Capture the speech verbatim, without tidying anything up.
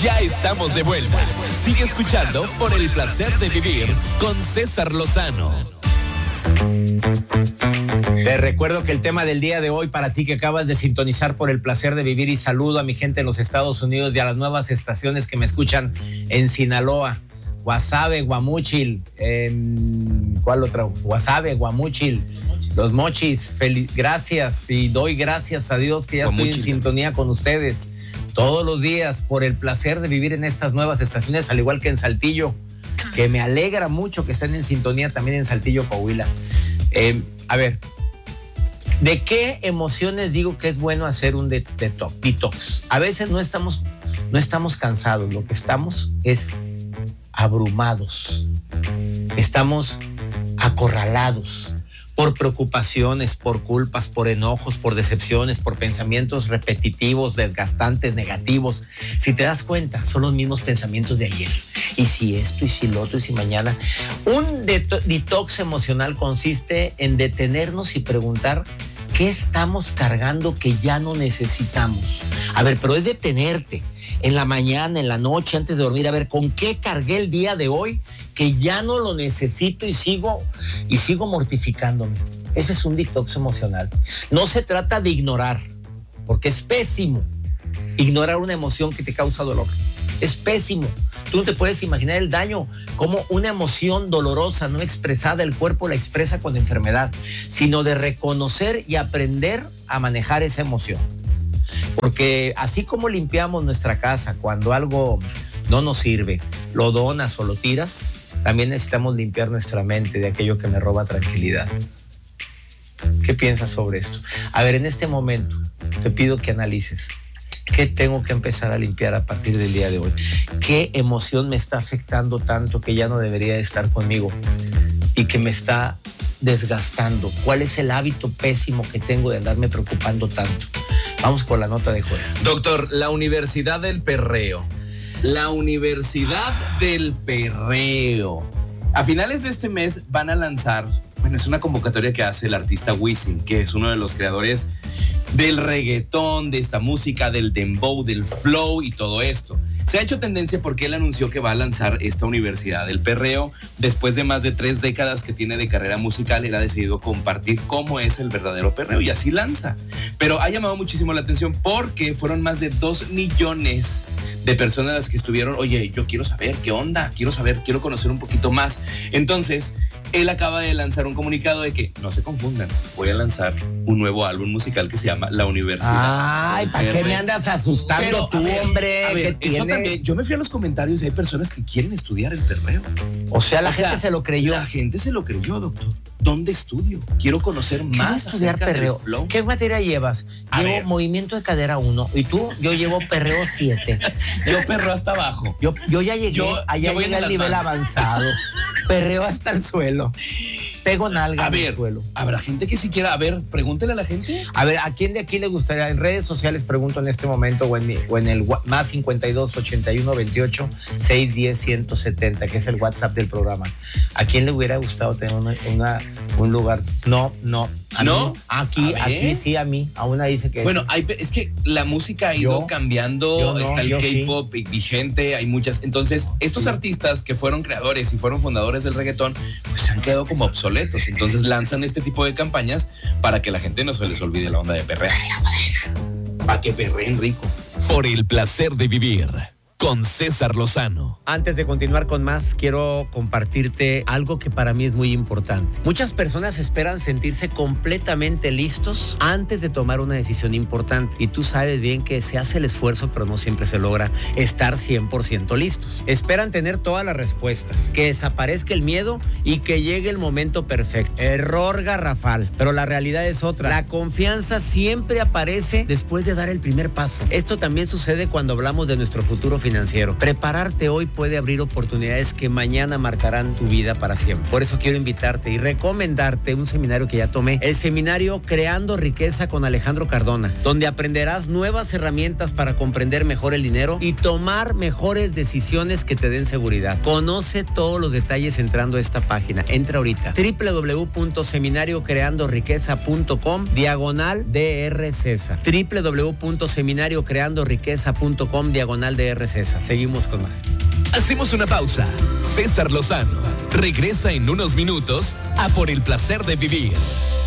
Ya estamos de vuelta. Sigue escuchando Por el Placer de Vivir con César Lozano. Te recuerdo que el tema del día de hoy para ti que acabas de sintonizar Por el Placer de Vivir, y saludo a mi gente en los Estados Unidos y a las nuevas estaciones que me escuchan en Sinaloa, Guasave, Guamúchil, en, ¿cuál otra? Guasave, Guamúchil, Los Mochis. Feliz, gracias, y doy gracias a Dios que ya Guamúchil. Estoy en sintonía con ustedes todos los días por el placer de vivir en estas nuevas estaciones, al igual que en Saltillo, que me alegra mucho que estén en sintonía también en Saltillo, Coahuila. Eh, a ver, ¿de qué emociones digo que es bueno hacer un detox? A veces no estamos, no estamos cansados, lo que estamos es abrumados, estamos acorralados por preocupaciones, por culpas, por enojos, por decepciones, por pensamientos repetitivos, desgastantes, negativos. Si te das cuenta, son los mismos pensamientos de ayer. Y si esto, y si lo otro, y si mañana. Un detox emocional consiste en detenernos y preguntar qué estamos cargando que ya no necesitamos. A ver, pero es detenerte en la mañana, en la noche, antes de dormir, a ver, ¿con qué cargué el día de hoy que ya no lo necesito y sigo, y sigo mortificándome? Ese es un detox emocional. No se trata de ignorar, porque es pésimo ignorar una emoción que te causa dolor. Es pésimo. Tú no te puedes imaginar el daño, como una emoción dolorosa, no expresada, el cuerpo la expresa con enfermedad, sino de reconocer y aprender a manejar esa emoción. Porque así como limpiamos nuestra casa cuando algo no nos sirve, lo donas o lo tiras, también necesitamos limpiar nuestra mente de aquello que me roba tranquilidad. ¿Qué piensas sobre esto? A ver, en este momento te pido que analices. ¿Qué tengo que empezar a limpiar a partir del día de hoy? ¿Qué emoción me está afectando tanto que ya no debería de estar conmigo y que me está desgastando? ¿Cuál es el hábito pésimo que tengo de andarme preocupando tanto? Vamos con la nota de Joel. Doctor, la Universidad del Perreo. La Universidad del Perreo. A finales de este mes van a lanzar, bueno, es una convocatoria que hace el artista Wisin, que es uno de los creadores del reggaetón, de esta música, del dembow, del flow y todo esto. Se ha hecho tendencia porque él anunció que va a lanzar esta Universidad del Perreo. Después de más de tres décadas que tiene de carrera musical, él ha decidido compartir cómo es el verdadero perreo y así lanza. Pero ha llamado muchísimo la atención porque fueron más de dos millones de personas las que estuvieron, oye, yo quiero saber qué onda, quiero saber, quiero conocer un poquito más. Entonces, él acaba de lanzar un comunicado de que, no se confundan, voy a lanzar un nuevo álbum musical que se llama La Universidad. Ay, ¿para qué me andas asustando? Pero, tú, ver, hombre? A ver, eso también, yo me fui a los comentarios y hay personas que quieren estudiar el perreo. O sea, la o gente sea, se lo creyó. La gente se lo creyó, doctor. ¿Dónde estudio? Quiero conocer más estudiar acerca perreo? del flow. ¿Qué materia llevas? A llevo ver. movimiento de cadera uno. ¿Y tú? Yo llevo perreo siete. Yo perreo hasta abajo. Yo, yo ya llegué, Yo- allá yo voy llegué en al el nivel advance. avanzado. Perreo hasta el suelo. Pego nalga A en el ver, suelo. ¿habrá gente que siquiera, a ver, pregúntele a la gente? A ver, ¿a quién de aquí le gustaría? En redes sociales pregunto en este momento o en, mi, o en el wa- más cincuenta y dos, ochenta y uno, veintiocho, seiscientos diez, ciento setenta, que es el WhatsApp del programa. ¿A quién le hubiera gustado tener una, una, un lugar? No, no. A ¿No? mí, aquí, A ver. aquí sí, a mí. A una dice que... Bueno, hay, es que la música ha ido Yo- cambiando, yo no, está el yo sí. K-pop vigente, hay muchas. Entonces, estos artistas que fueron creadores y fueron fundadores del reggaetón, pues se han quedado como obsoletos. Entonces lanzan este tipo de campañas para que la gente no se les olvide la onda de perrear. Para que perreen rico. Por el Placer de Vivir con César Lozano. Antes de continuar con más, quiero compartirte algo que para mí es muy importante. Muchas personas esperan sentirse completamente listos antes de tomar una decisión importante. Y tú sabes bien que se hace el esfuerzo, pero no siempre se logra estar cien por ciento listos. Esperan tener todas las respuestas, que desaparezca el miedo y que llegue el momento perfecto. Error garrafal. Pero la realidad es otra. La confianza siempre aparece después de dar el primer paso. Esto también sucede cuando hablamos de nuestro futuro financiero. Prepararte hoy puede abrir oportunidades que mañana marcarán tu vida para siempre. Por eso quiero invitarte y recomendarte un seminario que ya tomé, el seminario Creando Riqueza con Alejandro Cardona, donde aprenderás nuevas herramientas para comprender mejor el dinero y tomar mejores decisiones que te den seguridad. Conoce todos los detalles entrando a esta página. Entra ahorita. doble u doble u doble u punto seminario creando riqueza punto com diagonal D R César. doble u doble u doble u punto seminario creando riqueza punto com diagonal D R César. César. Seguimos con más. Hacemos una pausa. César Lozano regresa en unos minutos a Por el Placer de Vivir.